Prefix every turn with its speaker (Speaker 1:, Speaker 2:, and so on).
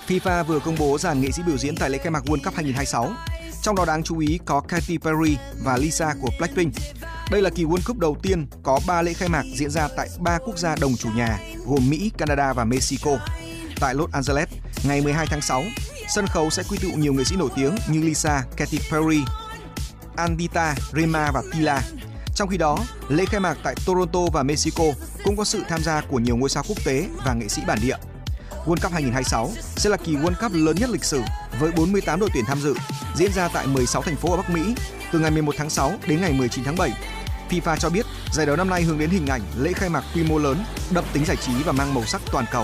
Speaker 1: FIFA vừa công bố dàn nghệ sĩ biểu diễn tại lễ khai mạc World Cup 2026. Trong đó đáng chú ý có Katy Perry và Lisa của Blackpink. Đây là kỳ World Cup đầu tiên có 3 lễ khai mạc diễn ra tại 3 quốc gia đồng chủ nhà gồm Mỹ, Canada và Mexico. Tại Los Angeles, ngày 12 tháng 6, sân khấu sẽ quy tụ nhiều nghệ sĩ nổi tiếng như Lisa, Katy Perry, Anitta, Rema và Tila. Trong khi đó, lễ khai mạc tại Toronto và Mexico cũng có sự tham gia của nhiều ngôi sao quốc tế và nghệ sĩ bản địa. World Cup 2026 sẽ là kỳ World Cup lớn nhất lịch sử với 48 đội tuyển tham dự, diễn ra tại 16 thành phố ở Bắc Mỹ từ ngày 11 tháng 6 đến ngày 19 tháng 7. FIFA cho biết giải đấu năm nay hướng đến hình ảnh lễ khai mạc quy mô lớn, đậm tính giải trí và mang màu sắc toàn cầu.